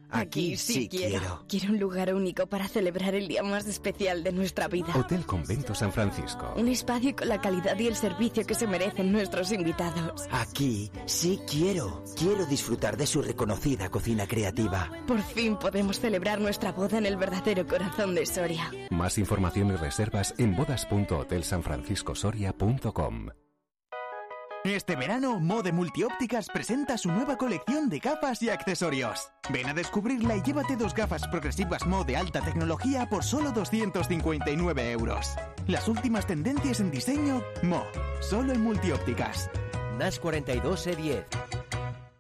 Aquí sí quiero. Quiero un lugar único para celebrar el día más especial de nuestra vida. Hotel Convento San Francisco. Un espacio con la calidad y el servicio que se merecen nuestros invitados. Aquí sí quiero. Quiero disfrutar de su reconocida cocina creativa. Por fin podemos celebrar nuestra boda en el verdadero corazón de Soria. Más información y reservas en bodas.hotelsanfranciscosoria.com. Este verano, Mode Multiópticas presenta su nueva colección de gafas y accesorios. Ven a descubrirla y llévate 2 gafas progresivas Mo de alta tecnología por solo 259 euros. Las últimas tendencias en diseño, Mo, solo en Multiópticas. NAS 42 E10.